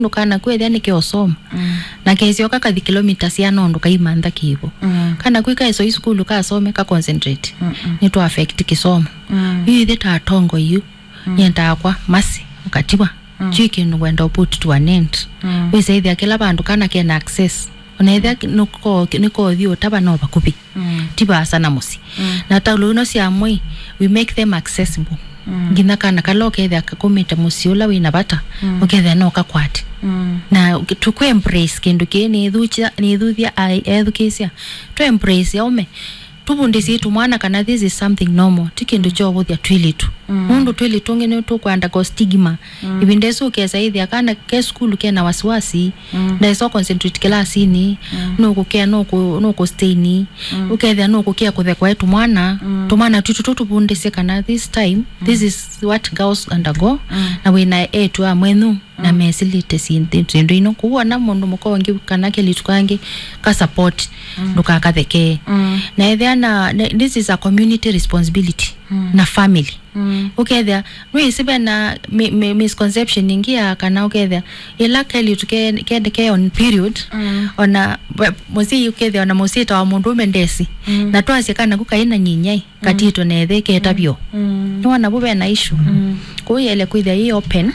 kana kwethia nike osoma na kesio kaka the kilometers ya nondo kaimanda kibo kana kwika eso school ka some ka concentrate ni to affect kisomo yithi ta tongo yu nyenda kwa masi ukatiwa chiki ngwenda put to an end we say the kila bandu kana kena access onaithia niko thio taba no bakubi tiba sana musi na taulo no cia moi we make them accessible ngina kana kaloke thia kakomita musiula wina bata uketha no kakwati na tukwe embrace kindu kini ithuthia education to embrace yaume tubundisi tu mwana kana this is something normal tikindu cho buthia twilitu mundu twilitu ngene tu kwanda ko stigma ibindeso kesa ithia kana ke school kena wasiwasi na so concentrate classini no ko stay ni ukethia no kukia kuthe kwa etu mwana tutubundisi kana this time this is what girls undergo na wina etu amwenu na mesilite sindu ino kuona mundu mukongi kana kelitukangi ka support ndukakatheke na ethia this is a community responsibility na family ukethia we sibe na misconception ingia kana ukethia ila kelituke on period ona musi ukethia ona musita wa mundu mendesi na twase kana kukaina nyinyai katito netheke tabio nwana bube na issue kuyele kwithia hii open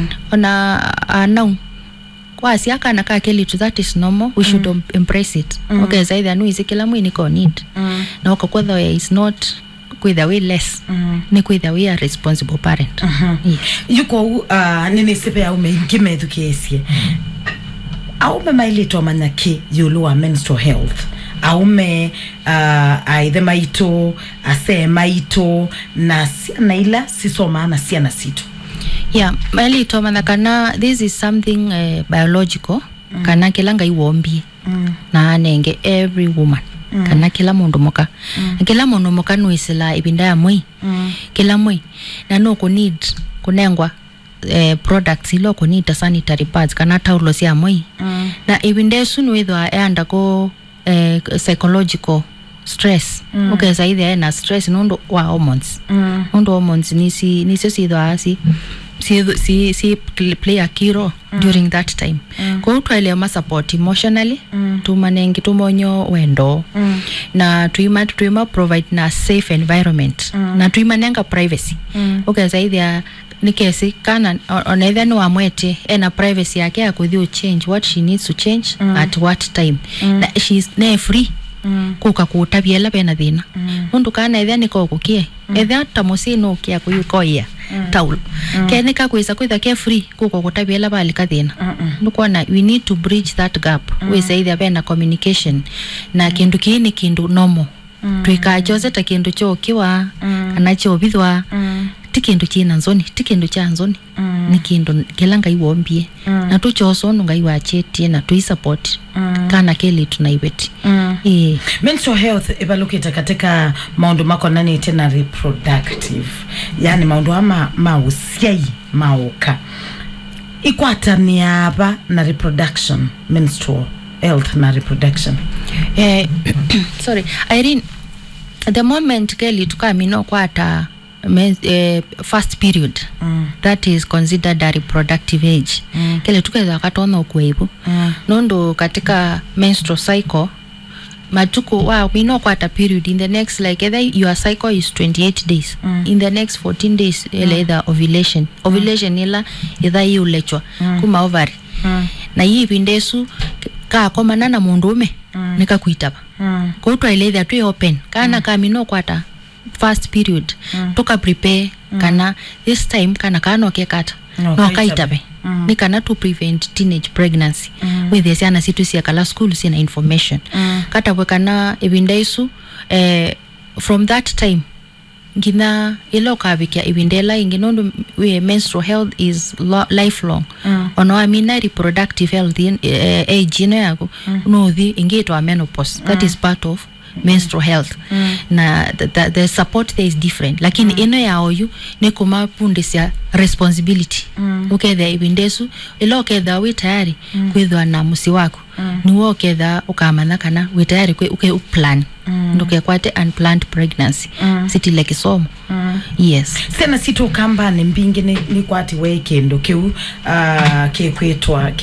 ona now kwasi akana ka kelitu that is normal we should embrace it okay zaidi no izikila mwini ko need na ukakwetha is not kwitha we less ni kwitha we are responsible parent yuko nini sipe au mengime education au mailito manake yulu menstrual health au aithe maito ase maito na siana ila sisoma na siana sito mailito manakana this is something biological kana kilanga iwombi na anenge every woman kana kila mundu moka nuisila ibinda ya mwi kila mwi na no ku need kunengwa products ilo ku need sanitary pads kana taulo cia mwi na ibinda sunu withwa enda ko psychological stress ukeza either na stress nondo wa hormones nisi sidwa asi si play a key role during that time kwa utwele ma support emotionally tumanengi tumonyo wendo na tuima provide na safe environment na tuimanenga privacy okay zaidi nikesi kana onaitha no amwete ena privacy yake ya kuthio change what she needs to change at what time na she's free kuka kutabiela bena thina mundu kana etha niko kukie etha tamusi no kia kuyukoya taulo kenika kwisa kwitha ke free kuko kutabiela bali kathina ndukwana we need to bridge that gap we say there bena communication na kindu kini kindu normal twika jose ta kindu cho kiwa kana cho bithwa tikindu china nzoni tikindu cha nzoni ni kindu kelanga iwombie na tuchoso nunga iwachetie na tuisupport kana keli tunaibeti mental health ebalokita katika maundu mako nani tena reproductive yani maundu ama mausiai maoka ikwata ni hapa na reproduction menstrual health na reproduction sorry Irene the moment keli tukamino kwata first period that is considered a reproductive age kile tukeza katona okuebu nondo katika menstrual cycle matuko we know kwata period in the next like either your cycle is 28 days in the next 14 days either ovulation ila either yulechwa kuma ovary na hii bindesu ka komana na mundume nika kuitaba kwa utwa ile either tu open kana kamino kwata first period toka prepare kana this time kana kano kekata no kaitabe ni kana to prevent teenage pregnancy with this yana situ sia kala school sina information kata bwe kana ebindaisu from that time ngina iloka bikia ibindela inginondo we menstrual health is lifelong ono amina reproductive health age ino yako no the ingitwa menopause that is part of menstrual health na the support there is different lakini ino yao yu ni kumapundisha responsibility uketha ibindesu ilo uketha we tayari kwithwa na musi wako ni wo uketha ukamana kana we tayari uke plan nduke kwate unplanned pregnancy sitile kisomo yes sena situ kamba ni mbingi ni kwati we kendo kiu ke kwetwa